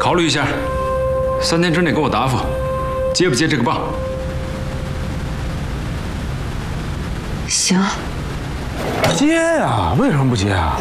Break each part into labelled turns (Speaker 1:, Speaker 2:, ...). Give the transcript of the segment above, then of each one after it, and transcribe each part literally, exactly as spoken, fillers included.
Speaker 1: 考虑一下，三天之内给我答复，接不接这个棒？
Speaker 2: 行。
Speaker 3: 接呀？为什么不接啊？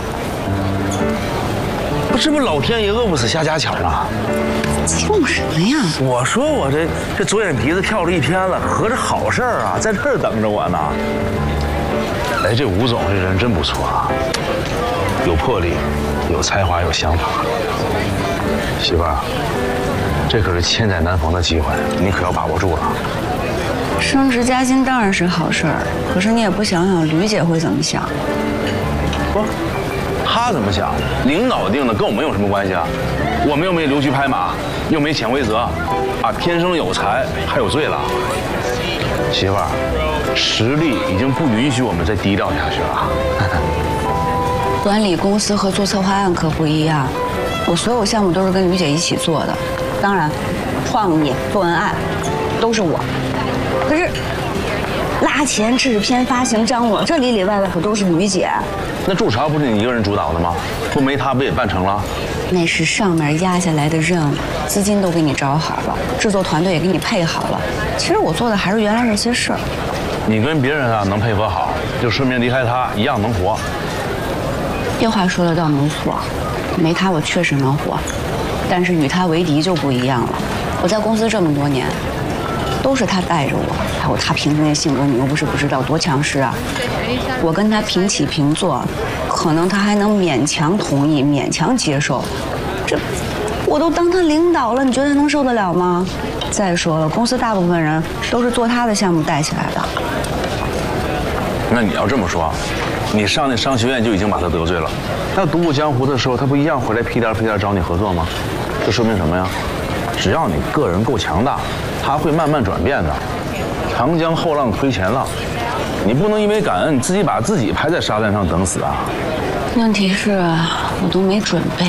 Speaker 3: 不，这不老天爷饿不死瞎家巧吗？
Speaker 2: 冲什么呀？
Speaker 3: 我说我这这左眼皮子跳了一天了，合着好事儿啊，在这儿等着我呢。哎，这吴总这人真不错啊，有魄力，有才华，有想法。媳妇儿，这可是千载难逢的机会，你可要把握住了。
Speaker 2: 升职加薪当然是好事儿，可是你也不想想吕姐会怎么想？
Speaker 3: 不，他怎么想？领导定的，跟我们有什么关系啊？我们又没溜须拍马，又没潜规则，啊，天生有才还有罪了。媳妇儿，实力已经不允许我们再低调下去了。
Speaker 2: 管理公司和做策划案可不一样，我所有项目都是跟吕姐一起做的，当然，创意、做文案都是我。可是，拉钱、制片、发行、张罗，这里里外外可都是吕姐。
Speaker 3: 那筑巢不是你一个人主导的吗？不没他不也办成了？
Speaker 2: 那是上面压下来的任务，资金都给你找好了，制作团队也给你配好了。其实我做的还是原来那些事儿。
Speaker 3: 你跟别人啊能配合好，就顺便离开他一样能活。
Speaker 2: 这话说的倒没错，没他我确实能活，但是与他为敌就不一样了。我在公司这么多年，都是他带着我，还有他平时那性格，你又不是不知道多强势啊。我跟他平起平坐，可能他还能勉强同意，勉强接受。这，我都当他领导了，你觉得他能受得了吗？再说了，公司大部分人都是做他的项目带起来的。
Speaker 3: 那你要这么说，你上那商学院就已经把他得罪了。那独步江湖的时候，他不一样回来屁颠屁颠找你合作吗？这说明什么呀？只要你个人够强大，他会慢慢转变的。长江后浪推前浪，你不能因为感恩自己把自己拍在沙滩上等死啊！
Speaker 2: 问题是，我都没准备。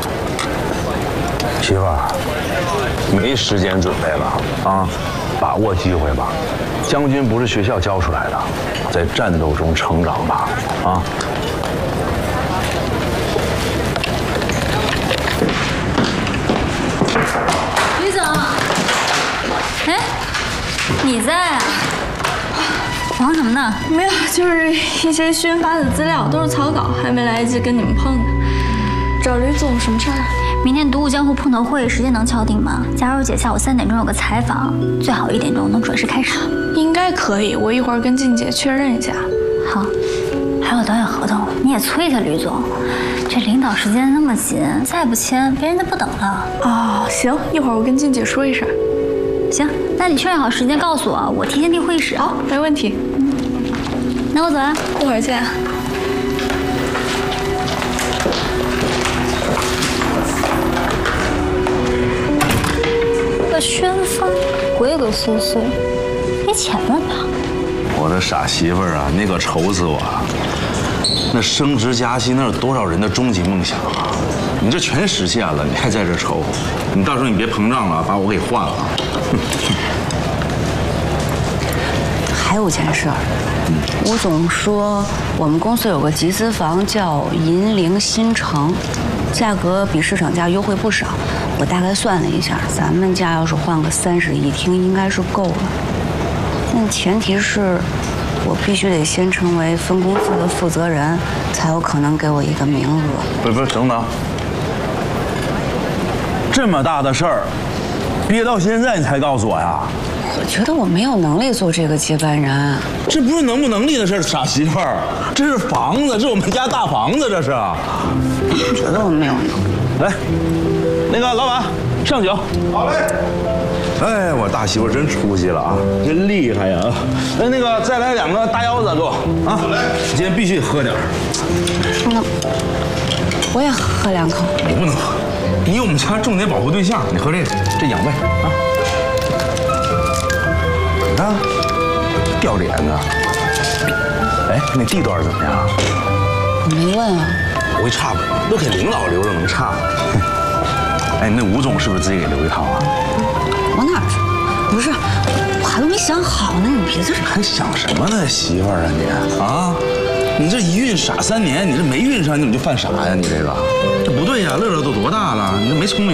Speaker 3: 媳妇儿，没时间准备了啊，把握机会吧。将军不是学校教出来的，在战斗中成长吧，啊！
Speaker 4: 吕总，哎，你在啊？忙什么呢？
Speaker 5: 没有，就是一些宣发的资料，都是草稿，还没来得及跟你们碰呢。找吕总什么事儿？
Speaker 4: 明天独步江湖碰头会时间能敲定吗？佳柔姐下午三点钟有个采访，最好一点钟能准时开始。
Speaker 5: 应该可以，我一会儿跟静姐确认一下。
Speaker 4: 好，还有导演合同，你也催他，吕总。这领导时间那么紧，再不签，别人就不等了。
Speaker 5: 哦，行，一会儿我跟静姐说一声。
Speaker 4: 行，那你确认好时间告诉我，我提前订会议室。
Speaker 5: 好，没问题。
Speaker 4: 嗯，那我走了，
Speaker 5: 一会儿见。
Speaker 4: 这宣发鬼鬼祟祟，没钱了吧？
Speaker 3: 我的傻媳妇儿啊，你可愁死我了！那升职加薪那是多少人的终极梦想啊！你这全实现了，你还在这愁？你到时候你别膨胀了，把我给换了。
Speaker 2: 还有件事儿，吴总说我们公司有个集资房叫银陵新城，价格比市场价优惠不少。我大概算了一下，咱们家要是换个三室一厅，应该是够了。但前提是，我必须得先成为分公司的负责人，才有可能给我一个名额。
Speaker 3: 不是不是，等等，这么大的事儿，憋到现在你才告诉我呀？
Speaker 2: 我觉得我没有能力做这个接班人。
Speaker 3: 这不是能不能力的事儿，傻媳妇儿，这是房子，这是我们家大房子，这是。
Speaker 2: 我觉得我没有能力。
Speaker 3: 来，那个老板上酒。好嘞。哎，我大媳妇真出息了啊，真厉害呀！哎，那个再来两个大腰子给我啊！好嘞，今天必须喝点儿。
Speaker 2: 那我也喝两口。
Speaker 3: 你不能喝，你我们家重点保护对象，你喝这个，这养胃啊。你看，掉脸呢。哎，那地段怎么样？
Speaker 2: 我没问啊。
Speaker 3: 不会差不了，都给领导留着能差？哎，那吴总是不是自己给留一套啊？
Speaker 2: 我哪知道？不是，我还都没想好呢，你别在这
Speaker 3: 还想什么呢，媳妇儿啊你啊！你这一孕傻三年，你这没孕上你怎么就犯傻呀？你这个，这不对呀！乐乐都多大了，你这没聪明。